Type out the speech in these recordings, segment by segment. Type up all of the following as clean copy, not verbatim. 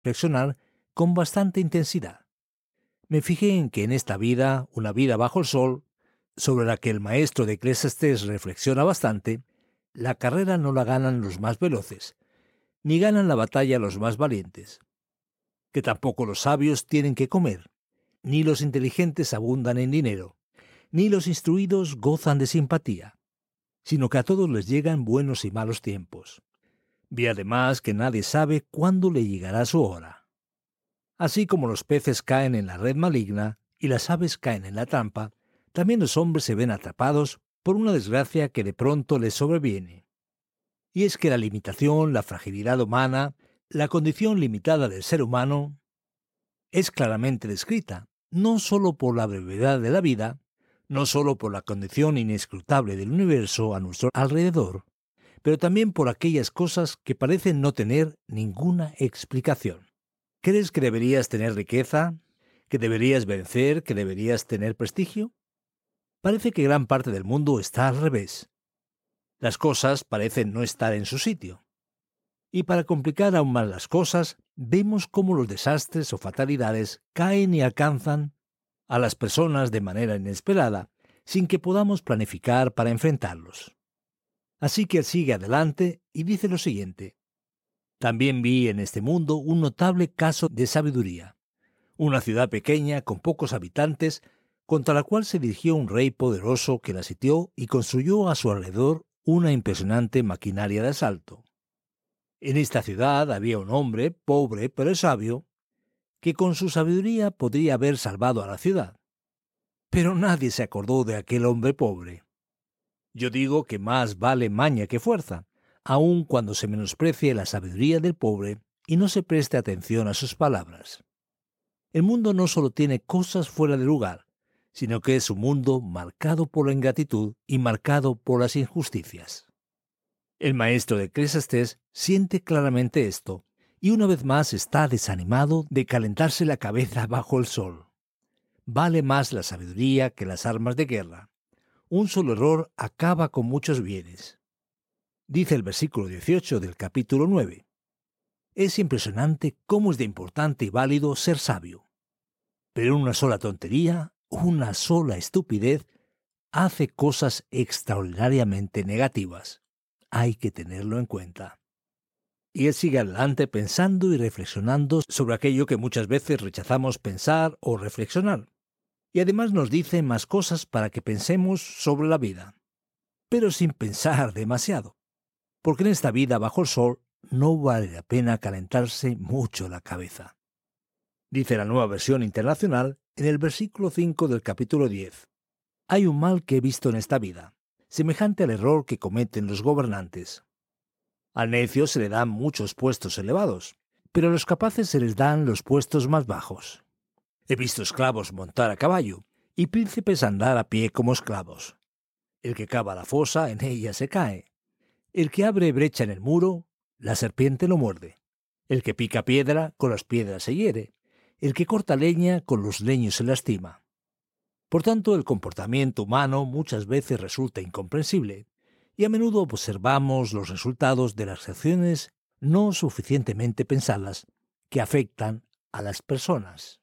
reflexionar con bastante intensidad. Me fijé en que en esta vida, una vida bajo el sol, sobre la que el maestro de Eclesiastés reflexiona bastante, la carrera no la ganan los más veloces, ni ganan la batalla los más valientes, que tampoco los sabios tienen que comer, ni los inteligentes abundan en dinero, ni los instruidos gozan de simpatía, sino que a todos les llegan buenos y malos tiempos. Vi además que nadie sabe cuándo le llegará su hora. Así como los peces caen en la red maligna y las aves caen en la trampa, también los hombres se ven atrapados por una desgracia que de pronto les sobreviene. Y es que la limitación, la fragilidad humana, la condición limitada del ser humano, es claramente descrita, no sólo por la brevedad de la vida, no sólo por la condición inescrutable del universo a nuestro alrededor, pero también por aquellas cosas que parecen no tener ninguna explicación. ¿Crees que deberías tener riqueza? ¿Que deberías vencer? ¿Que deberías tener prestigio? Parece que gran parte del mundo está al revés. Las cosas parecen no estar en su sitio. Y para complicar aún más las cosas, vemos cómo los desastres o fatalidades caen y alcanzan a las personas de manera inesperada, sin que podamos planificar para enfrentarlos. Así que él sigue adelante y dice lo siguiente: también vi en este mundo un notable caso de sabiduría, una ciudad pequeña con pocos habitantes, contra la cual se dirigió un rey poderoso que la sitió y construyó a su alrededor una impresionante maquinaria de asalto. En esta ciudad había un hombre, pobre pero sabio, que con su sabiduría podría haber salvado a la ciudad. Pero nadie se acordó de aquel hombre pobre. Yo digo que más vale maña que fuerza, aun cuando se menosprecie la sabiduría del pobre y no se preste atención a sus palabras. El mundo no solo tiene cosas fuera de lugar, sino que es un mundo marcado por la ingratitud y marcado por las injusticias. El maestro de Eclesiastés siente claramente esto, y una vez más está desanimado de calentarse la cabeza bajo el sol. Vale más la sabiduría que las armas de guerra. Un solo error acaba con muchos bienes. Dice el versículo 18 del capítulo 9. Es impresionante cómo es de importante y válido ser sabio. Pero una sola tontería, una sola estupidez, hace cosas extraordinariamente negativas. Hay que tenerlo en cuenta. Y él sigue adelante pensando y reflexionando sobre aquello que muchas veces rechazamos pensar o reflexionar. Y además nos dice más cosas para que pensemos sobre la vida, pero sin pensar demasiado, porque en esta vida bajo el sol no vale la pena calentarse mucho la cabeza. Dice la Nueva Versión Internacional en el versículo 5 del capítulo 10. Hay un mal que he visto en esta vida, semejante al error que cometen los gobernantes. Al necio se le dan muchos puestos elevados, pero a los capaces se les dan los puestos más bajos. He visto esclavos montar a caballo y príncipes andar a pie como esclavos. El que cava la fosa, en ella se cae. El que abre brecha en el muro, la serpiente lo muerde. El que pica piedra, con las piedras se hiere. El que corta leña, con los leños se lastima. Por tanto, el comportamiento humano muchas veces resulta incomprensible, y a menudo observamos los resultados de las acciones no suficientemente pensadas que afectan a las personas.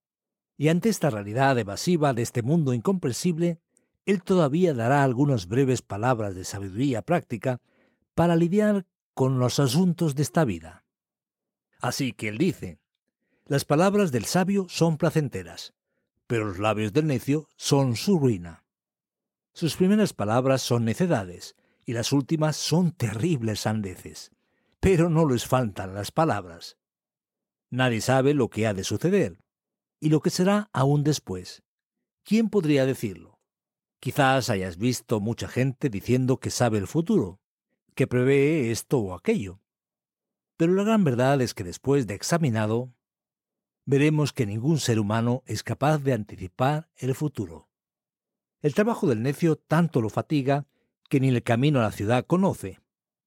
Y ante esta realidad evasiva de este mundo incomprensible, él todavía dará algunas breves palabras de sabiduría práctica para lidiar con los asuntos de esta vida. Así que él dice: las palabras del sabio son placenteras, pero los labios del necio son su ruina. Sus primeras palabras son necedades, y las últimas son terribles sandeces. Pero no les faltan las palabras. Nadie sabe lo que ha de suceder, y lo que será aún después. ¿Quién podría decirlo? Quizás hayas visto mucha gente diciendo que sabe el futuro, que prevé esto o aquello. Pero la gran verdad es que después de examinado, veremos que ningún ser humano es capaz de anticipar el futuro. El trabajo del necio tanto lo fatiga que ni el camino a la ciudad conoce.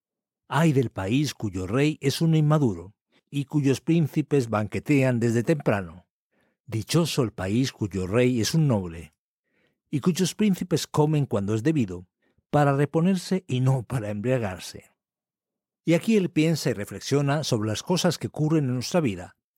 Ay del país cuyo rey es un inmaduro y cuyos príncipes banquetean desde temprano. Dichoso el país cuyo rey es un noble y cuyos príncipes comen cuando es debido, para reponerse y no para embriagarse. Y aquí él piensa y reflexiona sobre las cosas que ocurren en nuestra vida,